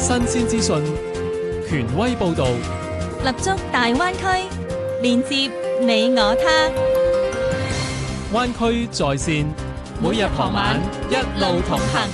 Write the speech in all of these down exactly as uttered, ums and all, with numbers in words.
新鮮資訊，權威報導， 立足大灣區，連接你我他。 灣區在線，每日傍晚一路同行。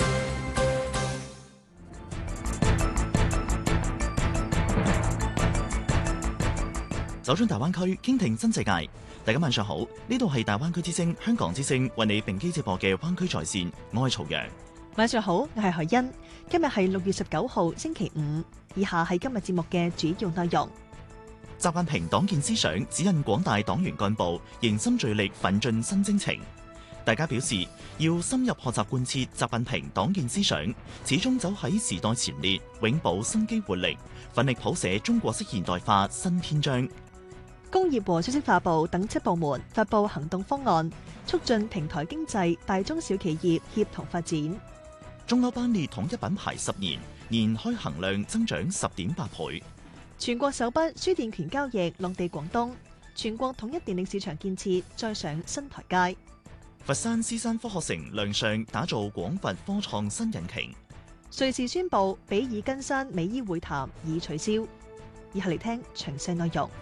走進大灣區，傾聽新世界。大家晚上好，呢度係大灣區之聲、香港之聲為你並機直播嘅灣區在線，我係曹陽。 晚上好，我係何欣。今日係六月十九號星期五，以下係今日節目嘅主要內容。 習近平黨建思想指引廣大黨員幹部凝心聚力奮進新征程。大家表示要深入學習貫徹習近平黨建思想，始終走喺時代前列，永葆生機活力，奮力譜寫中國式現代化新篇章。 工業和信息化部等七部門發布行動方案，促進平台經濟、大中小企業協同發展。 中歐班列統一品牌十年，年開行量增長十點八倍。 全國首筆輸電權交易落地廣東，全國統一電力市場建設再上新台階。 佛山獅山科學城亮相，打造廣佛科創新引擎。 瑞士宣布比爾根山美伊會談已取消。以下嚟聽詳細內容。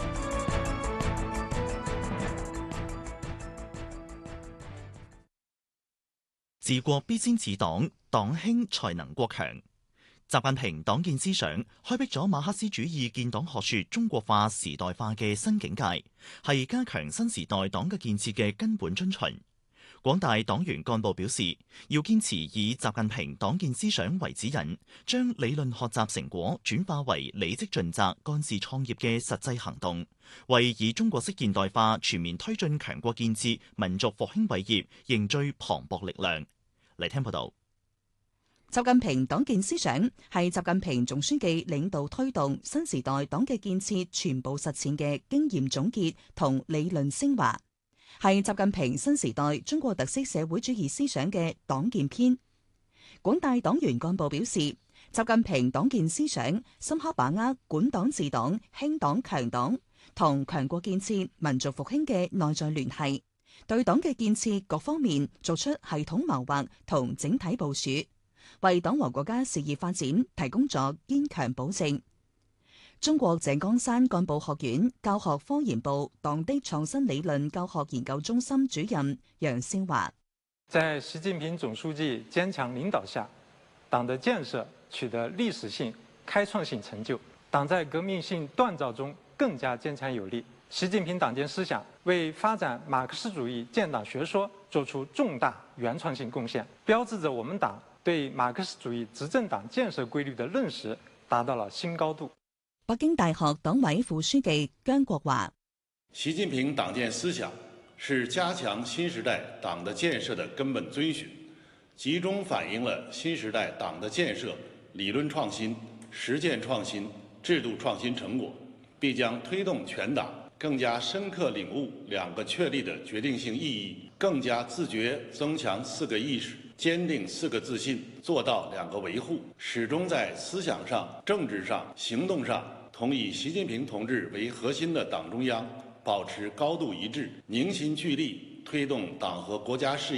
治國必先治黨，黨興才能國強。習近平黨建思想開闢咗馬克思主義建黨學說中國化時代化嘅新境界，係加強新時代黨嘅建設嘅根本遵循。廣大黨員幹部表示，要堅持以習近平黨建思想為指引，將理論學習成果轉化為履職盡責、幹事創業嘅實際行動，為以中國式現代化全面推進強國建設、民族復興偉業凝聚磅礴力量。嚟聽報道。 習近平黨建思想係習近平總書記領導推動新時代黨嘅建設全部實踐嘅經驗總結同理論升華，係習近平新時代中國特色社會主義思想嘅黨建篇。廣大黨員幹部表示，習近平黨建思想深刻把握管黨治黨、興黨強黨同強國建設、民族復興嘅內在聯繫，對黨嘅建設各方面作出系統謀劃同整體部署，為黨和國家事業發展提供咗堅強保證。中國井岡山幹部學院教學科研部黨的創新理論教學研究中心主任楊先華： 在習近平總書記堅強領導下，黨的建設取得歷史性、開創性成就，黨在革命性鍛造中更加堅強有力。習近平黨建思想為發展馬克思主義建黨學說作出重大原創性貢獻，標誌着我們黨對馬克思主義執政黨建設規律的認識達到了新高度。 北京大學黨委副書記姜國華： 習近平黨建思想是加強新時代黨的建設的根本遵循，集中反映了新時代黨的建設理論創新、實踐創新、制度創新成果，必將推動全黨更加深刻領悟兩個確立的決定性意義，更加自覺增強四個意識，堅定四個自信，做到兩個維護，始終在思想上、政治上、行動上同以習近平同志為核心的黨中央保持高度一致，凝心聚力，推動黨和國家事業